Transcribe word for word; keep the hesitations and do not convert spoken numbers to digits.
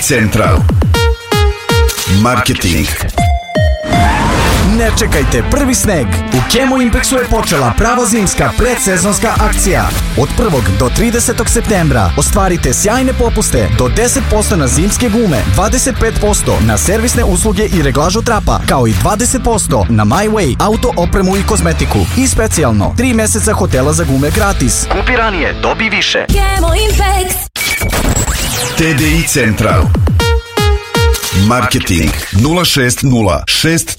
Central Marketing. Ne čekajte prvi sneg. U Chemo Impexu je počela prava zimska predsezonska akcija. Od prvog do tridesetog septembra ostvarite sjajne popuste do deset posto na zimske gume, dvadeset pet posto na servisne usluge i reglažu trapa, kao i dvadeset posto na MyWay, auto opremu i kozmetiku. I specijalno, tri meseca hotela za gume gratis. Kupi ranije, dobi više. Chemo Impex. T D I Central Marketing nula šest nula šest